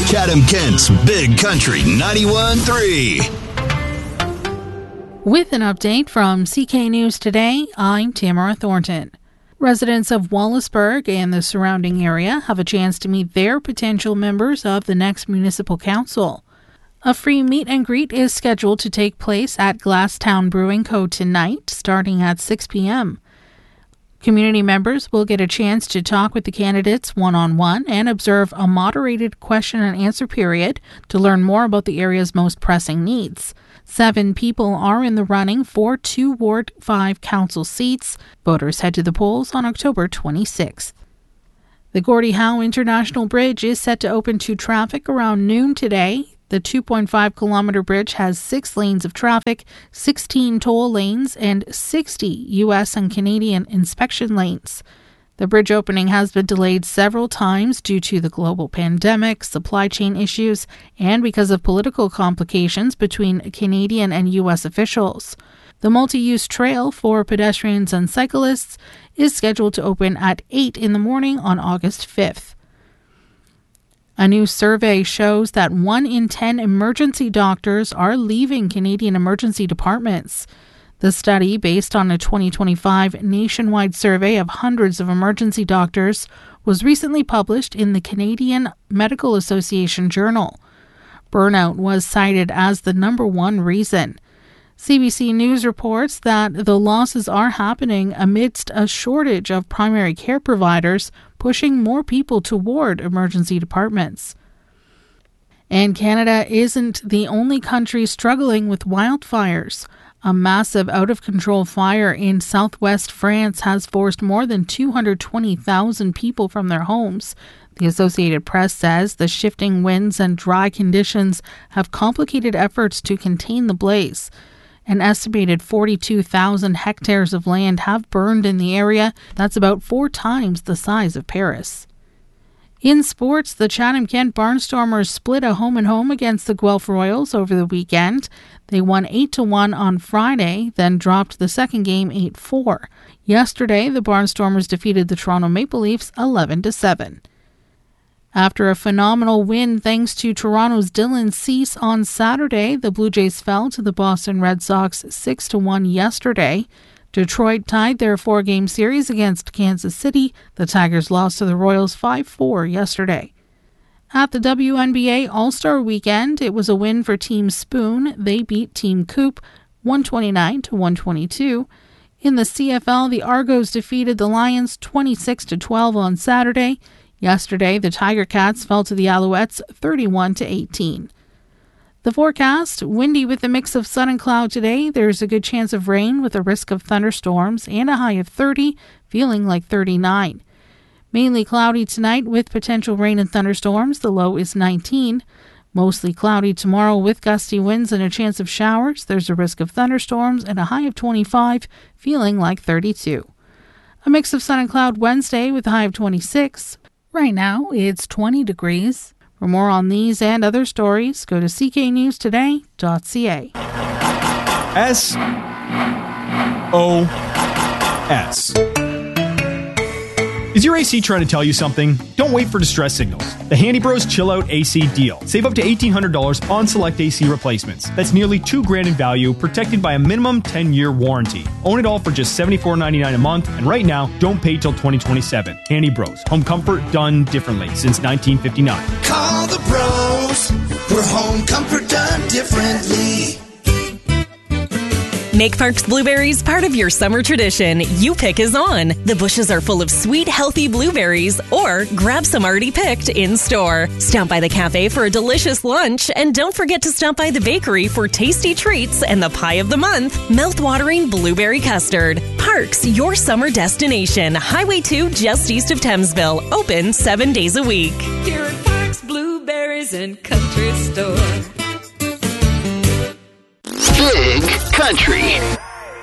Chatham-Kent's Big Country 91.3. With an update from CK News Today, I'm Tamara Thornton. Residents of Wallaceburg and the surrounding area have a chance to meet their potential members of the next municipal council. A free meet and greet is scheduled to take place at Glasstown Brewing Co. tonight, starting at 6 p.m. Community members will get a chance to talk with the candidates one-on-one and observe a moderated question and answer period to learn more about the area's most pressing needs. 7 people are in the running for 2 Ward 5 council seats. Voters head to the polls on October 26th. The Gordie Howe International Bridge is set to open to traffic around noon today. The 2.5-kilometer bridge has 6 lanes of traffic, 16 toll lanes, and 60 U.S. and Canadian inspection lanes. The bridge opening has been delayed several times due to the global pandemic, supply chain issues, and because of political complications between Canadian and U.S. officials. The multi-use trail for pedestrians and cyclists is scheduled to open at 8 in the morning on August 5th. A new survey shows that 1 in 10 emergency doctors are leaving Canadian emergency departments. The study, based on a 2025 nationwide survey of hundreds of emergency doctors, was recently published in the Canadian Medical Association Journal. Burnout was cited as the number one reason. CBC News reports that the losses are happening amidst a shortage of primary care providers, pushing more people toward emergency departments. And Canada isn't the only country struggling with wildfires. A massive out-of-control fire in southwest France has forced more than 220,000 people from their homes. The Associated Press says the shifting winds and dry conditions have complicated efforts to contain the blaze. An estimated 42,000 hectares of land have burned in the area. That's about 4 times the size of Paris. In sports, the Chatham-Kent Barnstormers split a home-and-home against the Guelph Royals over the weekend. They won 8-1 on Friday, then dropped the second game 8-4. Yesterday, the Barnstormers defeated the Toronto Maple Leafs 11-7. After a phenomenal win thanks to Toronto's Dylan Cease on Saturday, the Blue Jays fell to the Boston Red Sox 6-1 yesterday. Detroit tied their 4-game series against Kansas City. The Tigers lost to the Royals 5-4 yesterday. At the WNBA All-Star Weekend, it was a win for Team Spoon. They beat Team Coop 129-122. In the CFL, the Argos defeated the Lions 26-12 on Saturday. Yesterday, the Tiger Cats fell to the Alouettes 31-18. The forecast, windy with a mix of sun and cloud today. There's a good chance of rain with a risk of thunderstorms and a high of 30, feeling like 39. Mainly cloudy tonight with potential rain and thunderstorms. The low is 19. Mostly cloudy tomorrow with gusty winds and a chance of showers. There's a risk of thunderstorms and a high of 25, feeling like 32. A mix of sun and cloud Wednesday with a high of 26. Right now, it's 20 degrees. For more on these and other stories, go to cknewstoday.ca. SOS. Is your AC trying to tell you something? Don't wait for distress signals. The Handy Bros Chill Out AC deal. Save up to $1,800 on select AC replacements. That's nearly $2,000 in value, protected by a minimum 10-year warranty. Own it all for just $74.99 a month, and right now, don't pay till 2027. Handy Bros. Home comfort done differently since 1959. Call the Bros for home comfort done differently. Make Parks Blueberries part of your summer tradition. You Pick is on. The bushes are full of sweet, healthy blueberries, or grab some already picked in store. Stop by the cafe for a delicious lunch, and don't forget to stop by the bakery for tasty treats and the pie of the month, mouth-watering blueberry custard. Parks, your summer destination. Highway 2, just east of Thamesville. Open 7 days a week. Here at Parks Blueberries and Country Store. Big Country